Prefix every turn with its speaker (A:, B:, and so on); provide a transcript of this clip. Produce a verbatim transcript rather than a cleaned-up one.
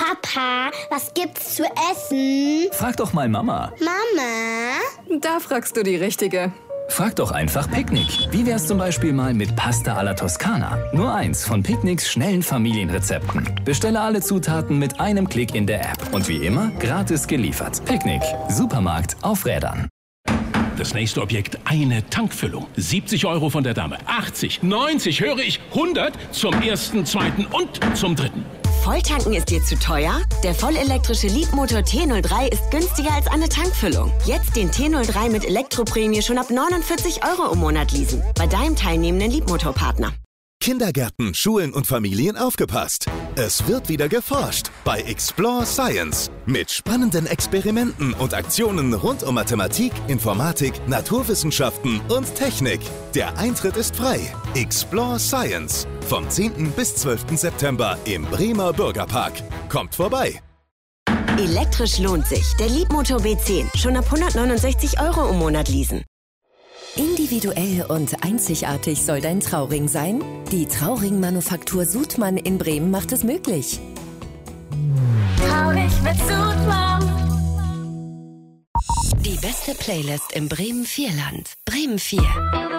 A: Papa, was gibt's zu essen?
B: Frag doch mal Mama.
A: Mama?
C: Da fragst du die Richtige.
B: Frag doch einfach Picknick. Wie wär's zum Beispiel mal mit Pasta alla Toskana? Nur eins von Picknicks schnellen Familienrezepten. Bestelle alle Zutaten mit einem Klick in der App. Und wie immer, gratis geliefert. Picknick. Supermarkt auf Rädern.
D: Das nächste Objekt, eine Tankfüllung. siebzig Euro von der Dame. achtzig, neunzig, höre ich, hundert zum ersten, zweiten und zum dritten.
E: Volltanken ist dir zu teuer? Der vollelektrische Leapmotor T null drei ist günstiger als eine Tankfüllung. Jetzt den T null drei mit Elektroprämie schon ab neunundvierzig Euro im Monat leasen. Bei deinem teilnehmenden Leapmotor-Partner.
F: Kindergärten, Schulen und Familien aufgepasst. Es wird wieder geforscht bei Explore Science. Mit spannenden Experimenten und Aktionen rund um Mathematik, Informatik, Naturwissenschaften und Technik. Der Eintritt ist frei. Explore Science. Vom zehnten bis zwölften September im Bremer Bürgerpark. Kommt vorbei.
E: Elektrisch lohnt sich. Der Leapmotor B zehn. Schon ab hundertneunundsechzig Euro im Monat leasen.
G: Individuell und einzigartig soll dein Trauring sein? Die Trauring-Manufaktur Sudmann in Bremen macht es möglich.
H: Traurig mit Sudmann.
G: Die beste Playlist im Bremen Vierland. Bremen vier.